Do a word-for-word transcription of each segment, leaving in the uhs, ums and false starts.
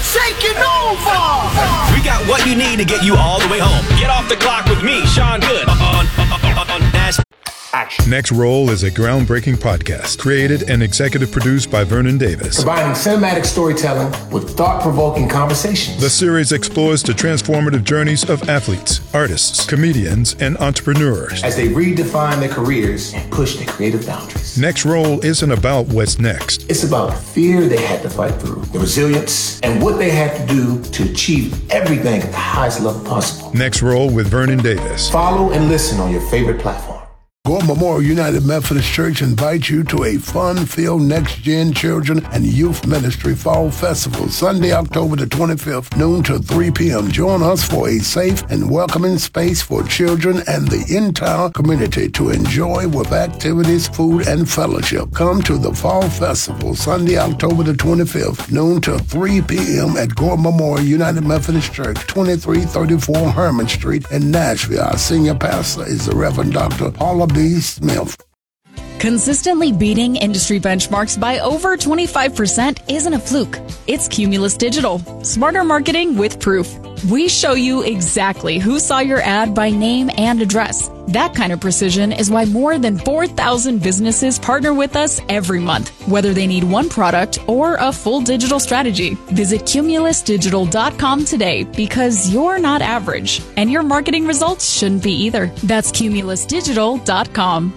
taking over! We got what you need to get you all the way home. Get off the clock with me, Sean Good, on, on, on, on Nash. Action. Next Roll is a groundbreaking podcast created and executive produced by Vernon Davis. Combining cinematic storytelling with thought-provoking conversations. The series explores the transformative journeys of athletes, artists, comedians, and entrepreneurs as they redefine their careers and push their creative boundaries. Next Roll isn't about what's next. It's about the fear they had to fight through, the resilience, and what they had to do to achieve everything at the highest level possible. Next Roll with Vernon Davis. Follow and listen on your favorite platform. Gore Memorial United Methodist Church invites you to a fun-filled next-gen children and youth ministry fall festival, Sunday, October the twenty-fifth, noon to three p.m. Join us for a safe and welcoming space for children and the entire community to enjoy with activities, food, and fellowship. Come to the fall festival, Sunday, October the twenty-fifth, noon to three p.m. at Gore Memorial United Methodist Church, twenty-three thirty-four Herman Street in Nashville. Our senior pastor is the Reverend Doctor Paula B. Smith. Consistently beating industry benchmarks by over twenty-five percent isn't a fluke. It's Cumulus Digital. Smarter marketing with proof. We show you exactly who saw your ad by name and address. That kind of precision is why more than four thousand businesses partner with us every month, whether they need one product or a full digital strategy. Visit cumulus digital dot com today because you're not average, and your marketing results shouldn't be either. That's cumulus digital dot com.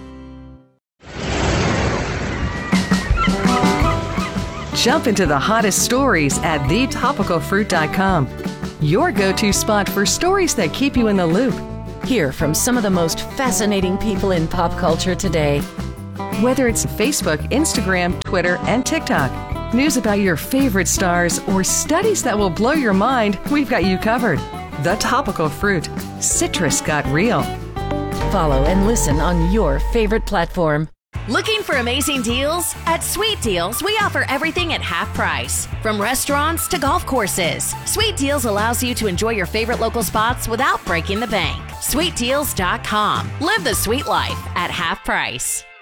Jump into the hottest stories at the topical fruit dot com. Your go-to spot for stories that keep you in the loop. Hear from some of the most fascinating people in pop culture today. Whether it's Facebook, Instagram, Twitter, and TikTok, news about your favorite stars, or studies that will blow your mind, we've got you covered. The Topical Fruit. Citrus got real. Follow and listen on your favorite platform. Looking for amazing deals? At Sweet Deals, we offer everything at half price. From restaurants to golf courses, Sweet Deals allows you to enjoy your favorite local spots without breaking the bank. sweet deals dot com. Live the sweet life at half price.